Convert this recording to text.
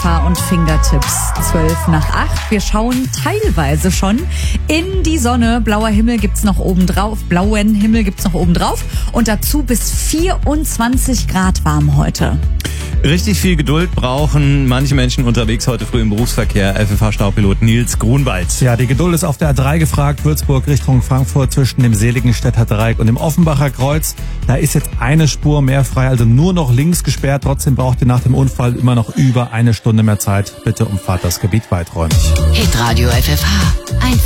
Fahr- und Fingertipps. 7:55. Wir schauen teilweise schon in die Sonne. Blauen Himmel gibt's noch oben drauf. Und dazu bis 24 Grad warm heute. Richtig viel Geduld brauchen manche Menschen unterwegs heute früh im Berufsverkehr. FFH-Staupilot Nils Grunwald. Ja, die Geduld ist auf der A3 gefragt. Würzburg Richtung Frankfurt zwischen dem Seligenstädter Dreieck und dem Offenbacher Kreuz. Da ist jetzt eine Spur mehr frei, also nur noch links gesperrt. Trotzdem braucht ihr nach dem Unfall immer noch über eine Stunde mehr Zeit. Bitte umfahrt das Gebiet weiträumig. Hitradio FFH.